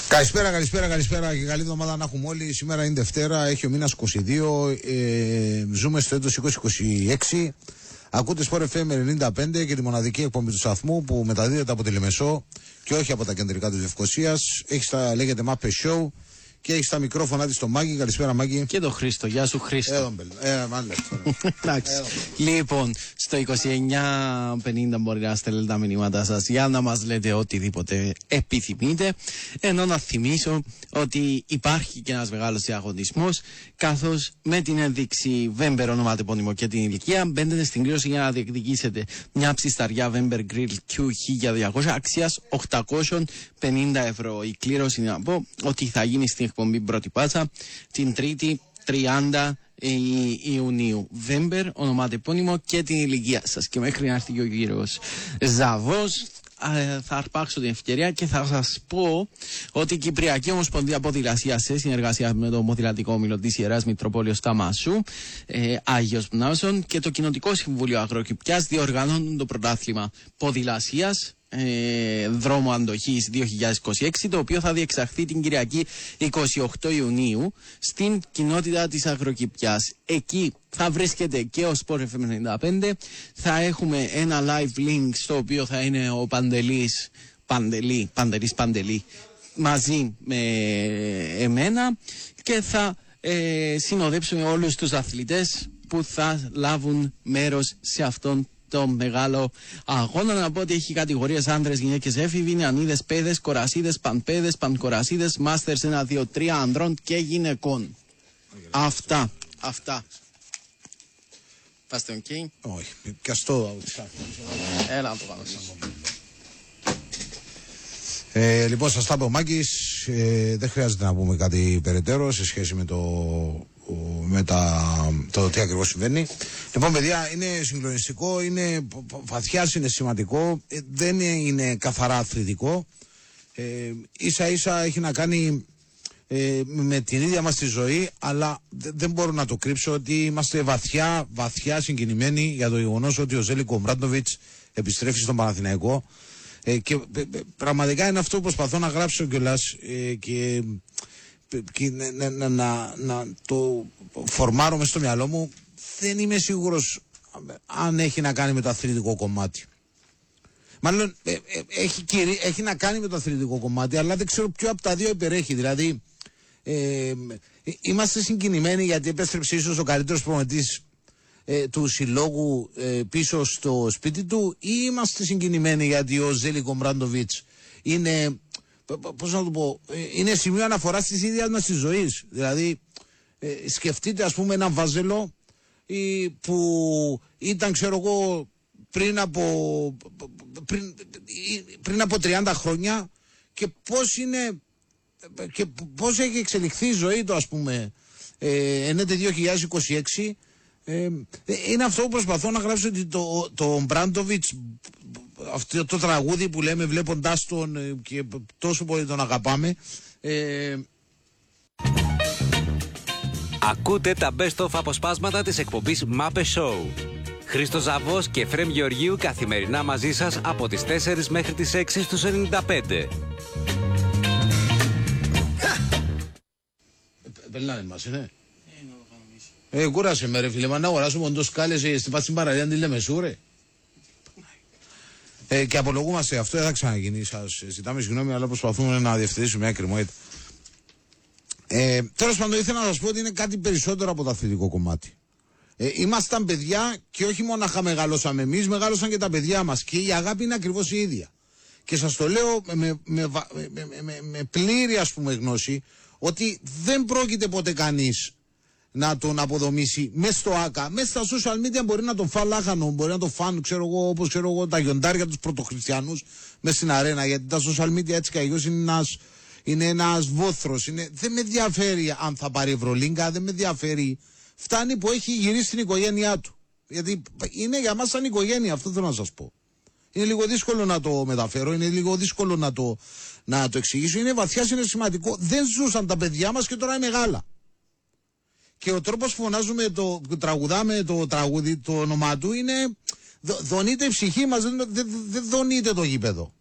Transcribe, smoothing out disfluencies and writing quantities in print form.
Καλησπέρα και καλή εβδομάδα να έχουμε όλοι. Σήμερα είναι Δευτέρα, έχει ο μήνας 22, ζούμε στο έτος 2026. Ακούτε Sport FM 95 και τη μοναδική εκπομπή του σταθμού που μεταδίδεται από τη Λεμεσό και όχι από τα κεντρικά της Λευκωσίας. Λέγεται Mapes Show και έχει στα μικρόφωνα της το Μάγκη. Καλησπέρα Μάγκη. Και το Χρήστο. Γεια σου Χρήστο. Εντάξει. Λοιπόν, στο 2950 μπορεί να στέλνετε τα μηνύματα σας για να μας λέτε οτιδήποτε επιθυμείτε. Ενώ να θυμίσω ότι υπάρχει και ένας μεγάλος διαγωνισμός, καθώς με την ένδειξη Vember ονοματεπώνυμο και την ηλικία μπαίνετε στην κλήρωση για να διεκδικήσετε μια ψισταριά Vember Grill Q1200 αξίας 850 ευρώ. Η κλήρωση είναι να πω ότι θα γίνει στην εκπομπή Πρώτη Πάτσα την 3η 30 Ιουνίου. Βέμπερ, ονοματεπώνυμο και την ηλικία σας. Και μέχρι να έρθει και ο κύριος Ζαβός, θα αρπάξω την ευκαιρία και θα σας πω ότι η Κυπριακή Ομοσπονδία Ποδηλασίας σε συνεργασία με το Ποδηλατικό Όμιλο της Ιεράς Μητροπόλεως Ταμασού, Άγιος Πναύσων και το Κοινοτικό Συμβούλιο Αγροκυπιάς διοργανώνουν το πρωτάθλημα ποδηλασίας δρόμο αντοχής 2026, το οποίο θα διεξαχθεί την Κυριακή 28 Ιουνίου στην κοινότητα της Αγροκυπιάς. Εκεί θα βρίσκεται και ο Sport FM 95. Θα έχουμε ένα live link στο οποίο θα είναι ο Παντελή μαζί με εμένα και θα συνοδέψουμε όλους τους αθλητές που θα λάβουν μέρος σε αυτόν το μεγάλο αγώνα. Να πω ότι έχει κατηγορίες άνδρες, γυναίκες, έφηβοι, νεανίδες, παιδες, κορασίδες, πανπέδες, πανκορασίδες, μάστερς 1, 2, 3 ανδρών και γυναικών. Αυτά. Πάστε οκ. Όχι, πιαστώ. Έλα να το κάνω. Λοιπόν, σας τα είπε ο Μάκης, δεν χρειάζεται να πούμε κάτι περαιτέρω σε σχέση με το τι ακριβώς συμβαίνει. Λοιπόν, παιδιά, είναι συγκλονιστικό, είναι βαθιά συναισθηματικό, δεν είναι καθαρά αθλητικό. Ίσα ίσα έχει να κάνει με την ίδια μας τη ζωή, αλλά δεν μπορώ να το κρύψω ότι είμαστε βαθιά συγκινημένοι για το γεγονός ότι ο Ζέλικο Μπράντοβιτς επιστρέφει στον Παναθηναϊκό. Και πραγματικά είναι αυτό που προσπαθώ να γράψω κιόλας και να το φορμάρω μες στο μυαλό μου. Δεν είμαι σίγουρος αν έχει να κάνει με το αθλητικό κομμάτι. Μάλλον έχει να κάνει με το αθλητικό κομμάτι, αλλά δεν ξέρω ποιο από τα δύο υπερέχει. Δηλαδή είμαστε συγκινημένοι γιατί επέστρεψε ίσως ο καλύτερος προπονητής του συλλόγου πίσω στο σπίτι του, ή είμαστε συγκινημένοι γιατί ο Ζέλικο Μπράντοβιτς είναι, πώς να το πω, είναι σημείο αναφοράς της ίδιας μας της ζωής. Δηλαδή σκεφτείτε ας πούμε έναν Βάζελο που ήταν, ξέρω εγώ, πριν από 30 χρόνια και πώς έχει εξελιχθεί η ζωή του, ας πούμε, ενέτε 2026. Είναι αυτό που προσπαθώ να γράψω, ότι το Μπράντοβιτς, αυτό το τραγούδι που λέμε βλέποντάς τον και τόσο πολύ τον αγαπάμε. Ακούτε τα best of αποσπάσματα της εκπομπής Mapes Show. Χρήστος Ζαβός και Εφραίμ Γεωργίου καθημερινά μαζί σας από τις 4 μέχρι τις 6 στους 95. Πελάνε μας, είναι. Κούρασε με ρε φίλε, μα να αγοράσουμε όντως κάλες στην πάση παραλία, την λέμε σου ρε. Και απολογούμαστε, αυτό δεν θα ξαναγίνει, σας ζητάμε συγγνώμη, αλλά προσπαθούμε να διευθετήσουμε μια κρυμότητα. Τέλος πάντων, ήθελα να σας πω ότι είναι κάτι περισσότερο από το αθλητικό κομμάτι. Ήμασταν παιδιά και όχι μόναχα μεγαλώσαμε εμείς, μεγάλωσαν και τα παιδιά μας και η αγάπη είναι ακριβώς η ίδια. Και σας το λέω με πλήρη, ας πούμε, γνώση, ότι δεν πρόκειται ποτέ κανείς να τον αποδομήσει μέσα στο ΆΚΑ. Μέσα στα social media μπορεί να τον φάει λάχανο, μπορεί να τον φάνε, ξέρω εγώ, όπως ξέρω εγώ, τα γιοντάρια τους πρωτοχριστιανούς μέσα στην αρένα. Γιατί τα social media έτσι κι αλλιώς είναι ένας βόθρος. Δεν με ενδιαφέρει αν θα πάρει Ευρωλίγκα, δεν με ενδιαφέρει. Φτάνει που έχει γυρίσει στην οικογένειά του. Γιατί είναι για μας σαν οικογένεια, αυτό θέλω να σας πω. Είναι λίγο δύσκολο να το μεταφέρω, είναι λίγο δύσκολο να το εξηγήσω. Είναι βαθιά συναισθηματικό. Δεν ζούσαν τα παιδιά μας και τώρα είναι μεγάλα. Και ο τρόπος που φωνάζουμε, τραγουδάμε το τραγούδι, το όνομά του είναι, δονείται η ψυχή μας, δεν δονείται το γήπεδο.